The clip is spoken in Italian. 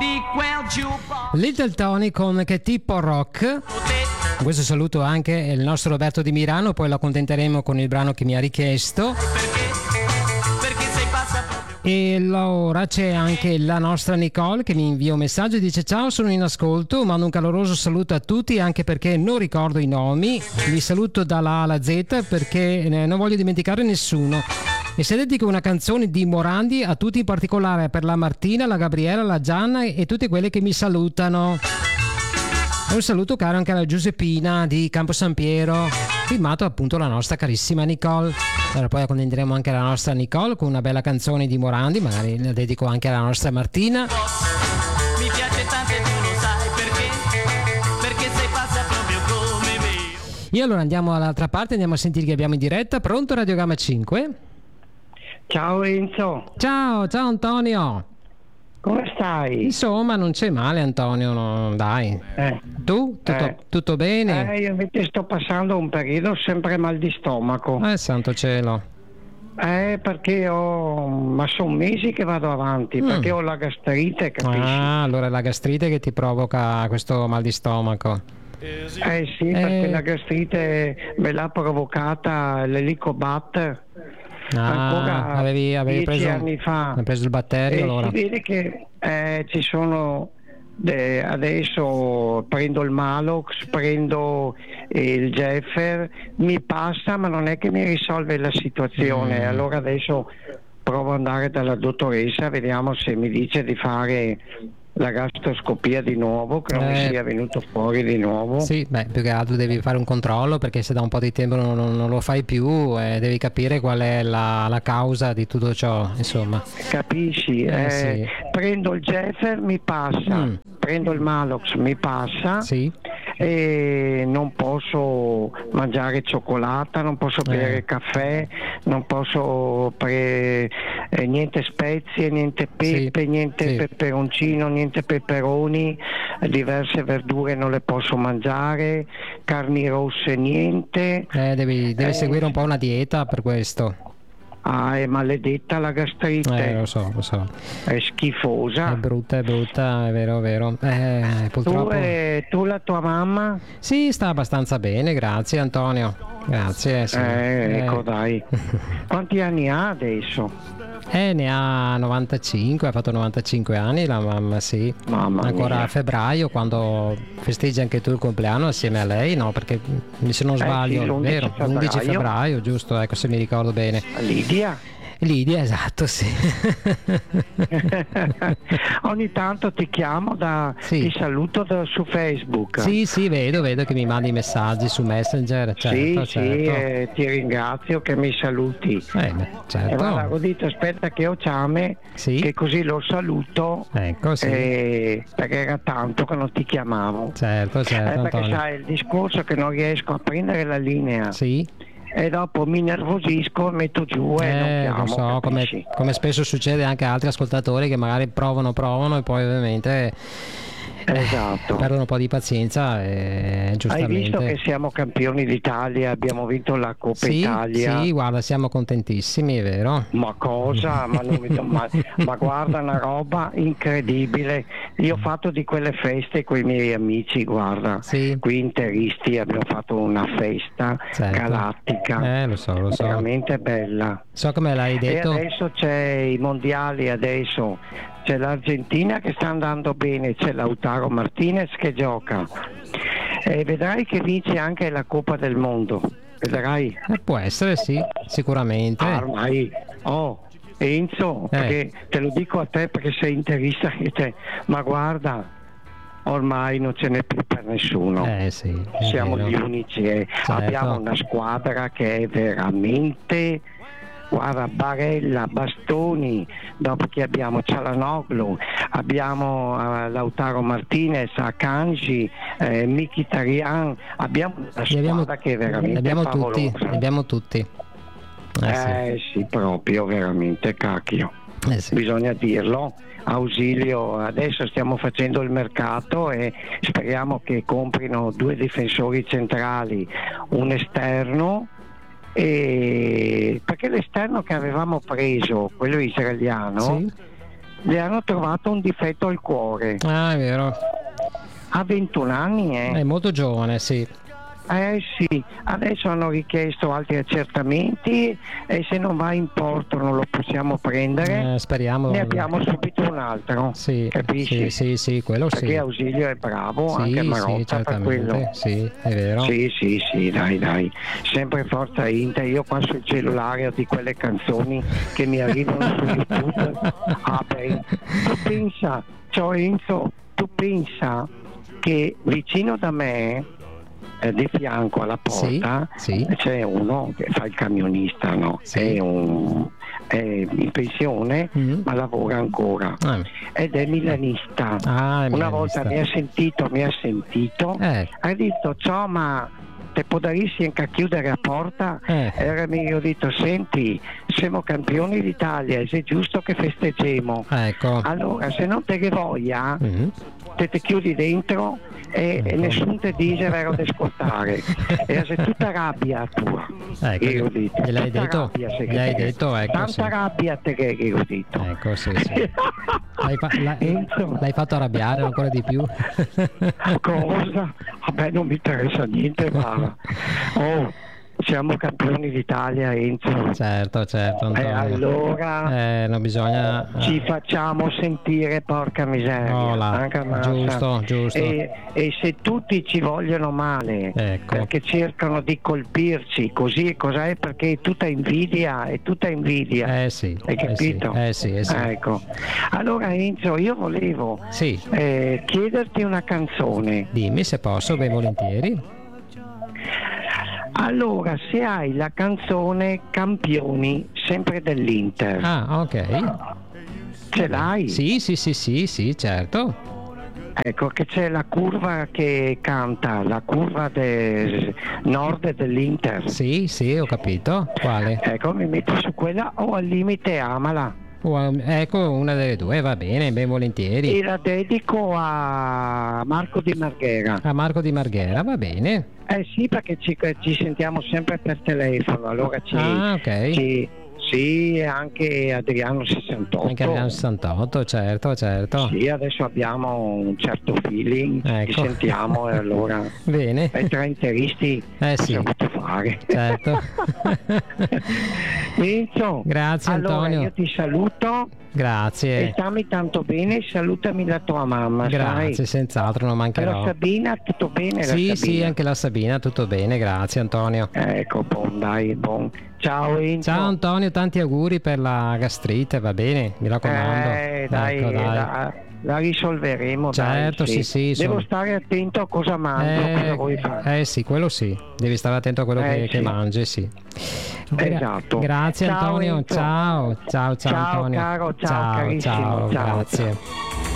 Little Tony con Che tipo rock. Con questo saluto anche il nostro Roberto di Milano, poi lo accontenteremo con il brano che mi ha richiesto. E allora c'è anche la nostra Nicole che mi invia un messaggio e dice: ciao, sono in ascolto, mando un caloroso saluto a tutti, anche perché non ricordo i nomi, li saluto dalla A alla Z perché non voglio dimenticare nessuno. E se dedico una canzone di Morandi a tutti, in particolare per la Martina, la Gabriella, la Gianna e tutte quelle che mi salutano. E un saluto caro anche alla Giuseppina di Campo San Piero, firmato appunto la nostra carissima Nicole. Allora poi accontenteremo anche la nostra Nicole con una bella canzone di Morandi, magari la dedico anche alla nostra Martina. Mi piace tanto e tu lo sai perché sei pazza proprio come me. E allora andiamo all'altra parte, andiamo a sentire che abbiamo in diretta. Pronto Radio Gamma 5? Ciao Enzo. Ciao Antonio. Come stai? Insomma, non c'è male Antonio, no, dai. Tu? Tutto bene? Io invece sto passando un periodo sempre mal di stomaco. Santo cielo. Perché ma sono mesi che vado avanti, perché ho la gastrite, capisci? Ah, allora è la gastrite che ti provoca questo mal di stomaco. Sì, perché la gastrite me l'ha provocata l'Helicobat. Ancora avevi 10 preso, anni fa. hai preso il batterio allora. Si vede che ci sono adesso prendo il Malox, prendo il Jeffer, mi passa ma non è che mi risolve la situazione. Allora adesso provo ad andare dalla dottoressa, vediamo se mi dice di fare la gastroscopia di nuovo, che non mi sia venuto fuori di nuovo. Sì, più che altro devi fare un controllo, perché se da un po' di tempo non lo fai più, devi capire qual è la causa di tutto ciò, insomma. Capisci? Sì. Prendo il Jeffer, mi passa, prendo il Malox, mi passa. Sì. E non posso mangiare cioccolata, non posso bere caffè, non posso niente spezie, niente pepe, niente peperoncino, niente peperoni, diverse verdure non le posso mangiare, carni rosse niente. Devi seguire un po' una dieta per questo. È maledetta la gastrite. Lo so. È schifosa. È brutta, è vero. Purtroppo. Tu la tua mamma? Sì, sta abbastanza bene, grazie Antonio. Grazie. Sì. Ecco dai. Quanti anni ha adesso? Ne ha 95, ha fatto 95 anni la mamma, sì. Mamma ancora mia. A febbraio, quando festeggi anche tu il compleanno assieme a lei, no? Perché se non sbaglio, sì, vero? 11 febbraio, giusto? Ecco, se mi ricordo bene. Lidia, esatto, sì. Ogni tanto ti chiamo, ti saluto su Facebook. Sì, vedo che mi mandi messaggi su Messenger. Certo. Ti ringrazio che mi saluti. Certo. Guarda, ho detto aspetta che ho ciame, che così lo saluto. Ecco, sì. Perché era tanto che non ti chiamavo. Certo. Perché sai, il discorso che non riesco a prendere la linea. Sì. E dopo mi nervosisco, metto giù e non chiamo. Lo so, come spesso succede anche a altri ascoltatori che magari provano e poi ovviamente perdono un po' di pazienza e giustamente. Hai visto che siamo campioni d'Italia, abbiamo vinto la Coppa Italia. Sì, guarda, siamo contentissimi, è vero. Ma cosa? ma guarda, una roba incredibile. Io ho fatto di quelle feste con i miei amici, guarda, qui interisti abbiamo fatto una festa galattica. Lo so. Veramente bella. So come l'hai detto. E adesso c'è i mondiali, c'è l'Argentina che sta andando bene, c'è Lautaro Martinez che gioca e vedrai che vince anche la Coppa del Mondo, vedrai. Può essere, sì, sicuramente. Ormai Enzo, perché te lo dico a te perché sei interista, ma guarda, ormai non ce n'è più per nessuno. Siamo gli unici, abbiamo una squadra che è veramente, guarda, Barella, Bastoni, dopo che abbiamo Cialanoglu, abbiamo Lautaro Martinez, Akanji, Mkhitaryan, abbiamo una squadra che è veramente favolosa. Abbiamo tutti. Sì, proprio, veramente, cacchio. Bisogna dirlo. Ausilio, adesso stiamo facendo il mercato e speriamo che comprino 2 difensori centrali, un esterno. Perché l'esterno che avevamo preso, quello israeliano, le hanno trovato un difetto al cuore. Ah, è vero. Ha 21 anni, È molto giovane, sì. Sì, adesso hanno richiesto altri accertamenti e se non va in porto non lo possiamo prendere. Speriamo. Ne abbiamo subito un altro, sì, capisci? Sì, quello perché sì. Ausilio è bravo, sì, anche Marotta sì, per quello. Sì, è vero. Sì, dai. Sempre Forza Inter, io qua sul cellulare ho di quelle canzoni che mi arrivano su YouTube. Tu pensa, ciao Enzo, tu pensa che vicino da me, di fianco alla porta, c'è uno che fa il camionista, no? È in pensione, ma lavora ancora ed è milanista. Una volta mi ha sentito, ha detto: ciao, ma te può darsi anche a chiudere la porta? E allora mi ho detto: senti, siamo campioni d'Italia, è giusto che festeggiamo. Allora, se non te che voglia, te chiudi dentro e nessuno ti dice vero di ascoltare. E se tutta rabbia tua, io dico, gliel'hai detto? Tanta rabbia te che io dico. Ecco, sì. L'hai fatto arrabbiare ancora di più? Cosa? Vabbè, non mi interessa niente, ma siamo campioni d'Italia, Enzo. Certo, Antonio. E allora non bisogna ci facciamo sentire, porca miseria. Giusto. E se tutti ci vogliono male, perché cercano di colpirci così e cos'è, perché è tutta invidia. Sì. Hai capito? Sì. Ecco. Allora Enzo, io volevo chiederti una canzone. Dimmi se posso, ben volentieri. Allora, se hai la canzone Campioni, sempre dell'Inter. Ok. Ce l'hai? Sì, certo. Ecco che c'è la curva che canta, la curva del nord dell'Inter. Sì, ho capito. Quale? Ecco, mi metti su quella o al limite Amala. Ecco, una delle due, va bene, ben volentieri. E la dedico a Marco Di Marghera. A Marco Di Marghera, va bene. Sì, perché ci sentiamo sempre per telefono, allora sì, anche Adriano 68. Anche Adriano 68, certo. Sì, adesso abbiamo un certo feeling, ci sentiamo e allora bene. E tra interisti possiamo fare. Certo. Enzo, grazie allora, Antonio. Io ti saluto. Grazie. E stammi tanto bene, salutami la tua mamma. Grazie, sai? senz'altro, non mancherò. La Sabina, tutto bene? Sì, anche la Sabina, tutto bene, grazie Antonio. Ecco, buon. Ciao Enzo. Ciao Antonio, tanti auguri per la gastrite, va bene? Mi raccomando. Dai. La risolveremo. Certo, dai, sì. Devo stare attento a cosa mangio, cosa vuoi fare. Sì, quello sì. Devi stare attento a quello che mangi, sì. Esatto. Grazie ciao, Antonio, Enzo. ciao Antonio. Caro, ciao, carissimo. Grazie.